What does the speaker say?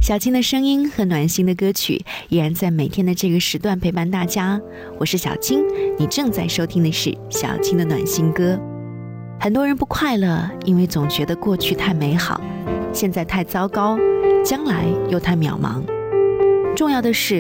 小青的声音和暖心的歌曲依然在每天的这个时段陪伴大家。我是小青，你正在收听的是小青的暖心歌。很多人不快乐，因为总觉得过去太美好，现在太糟糕，将来又太渺茫。重要的是